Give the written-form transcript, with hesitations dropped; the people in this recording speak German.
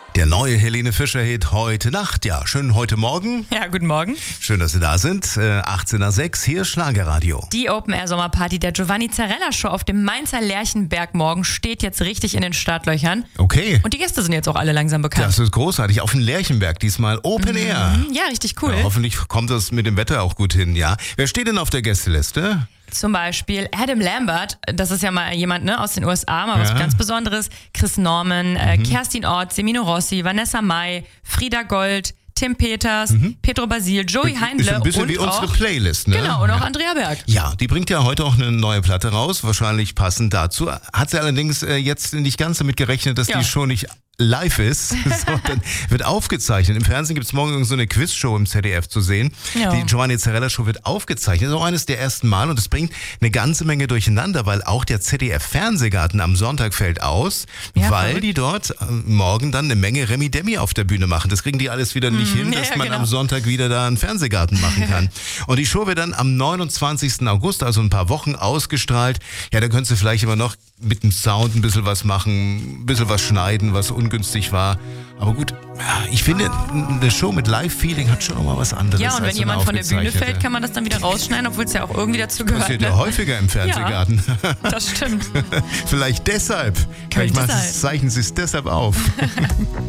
Der neue Helene Fischer-Hit heute Nacht. Ja, schön heute Morgen. Ja, guten Morgen. Schön, dass Sie da sind. 18:06 hier Schlagerradio. Die Open-Air-Sommerparty der Giovanni Zarella Show auf dem Mainzer Lerchenberg morgen steht jetzt richtig in den Startlöchern. Okay. Und die Gäste sind jetzt auch alle langsam bekannt. Das ist großartig. Auf dem Lerchenberg diesmal Open Air. Ja, richtig cool. Ja, hoffentlich kommt das mit dem Wetter auch gut hin, ja. Wer steht denn auf der Gästeliste? Zum Beispiel Adam Lambert, das ist ja mal jemand aus den USA, mal was ganz Besonderes. Chris Norman, Kerstin Ott, Semino Rossi, Vanessa Mai, Frieda Gold, Tim Peters, Pedro Basil, Joey Heindle Ist ein bisschen und wie unsere auch, Playlist, ne? Genau, und auch Andrea Berg. Ja, die bringt ja heute auch eine neue Platte raus, wahrscheinlich passend dazu. Hat sie allerdings jetzt nicht ganz damit gerechnet, dass die Show nicht live ist, sondern wird aufgezeichnet. Im Fernsehen gibt es morgen so eine Quizshow im ZDF zu sehen. Ja. Die Giovanni Zarella Show wird aufgezeichnet. Das ist auch eines der ersten Mal und es bringt eine ganze Menge durcheinander, weil auch der ZDF-Fernsehgarten am Sonntag fällt aus, weil die dort morgen dann eine Menge Remi-Demi auf der Bühne machen. Das kriegen die alles wieder nicht hin, dass man am Sonntag wieder da einen Fernsehgarten machen kann. Und die Show wird dann am 29. August, also ein paar Wochen, ausgestrahlt. Ja, da könntest du vielleicht immer noch mit dem Sound ein bisschen was machen, ein bisschen was schneiden, was ungünstig war. Aber gut, ich finde, eine Show mit Live-Feeling hat schon noch mal was anderes. Ja, und wenn jemand von der Bühne fällt, kann man das dann wieder rausschneiden, obwohl es ja auch irgendwie dazu gehört. Das passiert ja häufiger im Fernsehgarten. Ja, das stimmt. Vielleicht deshalb. Vielleicht zeichnen Sie es deshalb auf.